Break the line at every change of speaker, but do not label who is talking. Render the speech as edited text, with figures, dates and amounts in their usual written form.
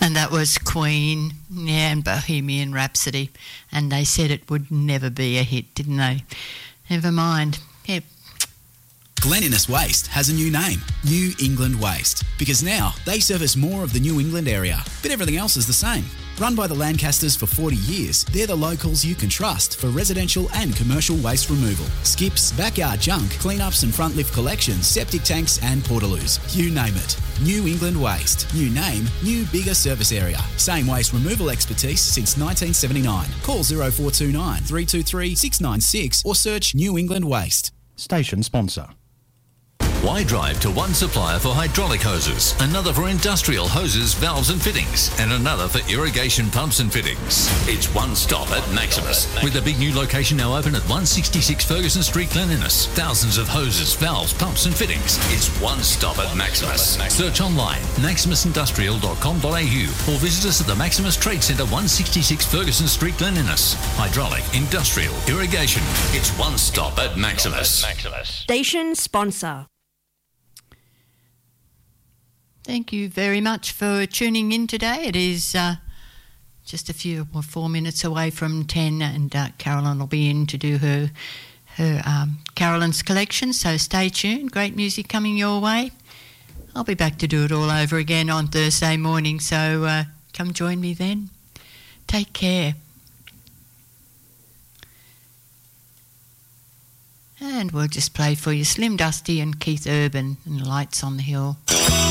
And that was Queen, and Bohemian Rhapsody. And they said it would never be a hit, didn't they? Never mind. Yep.
Glen Innes Waste has a new name, New England Waste, because now they service more of the New England area, but everything else is the same. Run by the Lancasters for 40 years, they're the locals you can trust for residential and commercial waste removal. Skips, backyard junk, cleanups and front lift collections, septic tanks and portaloos. You name it. New England Waste. New name, new bigger service area. Same waste removal expertise since 1979. Call 0429 323 696 or search New England Waste.
Station sponsor.
Why drive to one supplier for hydraulic hoses, another for industrial hoses, valves and fittings, and another for irrigation pumps and fittings? It's one stop at Maximus. With a big new location now open at 166 Ferguson Street, Glen Innes. Thousands of hoses, valves, pumps and fittings. It's one stop at Maximus. Search online, maximusindustrial.com.au or visit us at the Maximus Trade Centre, 166 Ferguson Street, Glen Innes. Hydraulic, industrial, irrigation. It's one stop at Maximus.
Station sponsor.
Thank you very much for tuning in today. It is just a few or 4 minutes away from 10, and Carolyn will be in to do her Carolyn's collection, so stay tuned. Great music coming your way. I'll be back to do it all over again on Thursday morning, so come join me then. Take care. And we'll just play for you Slim Dusty and Keith Urban and Lights on the Hill.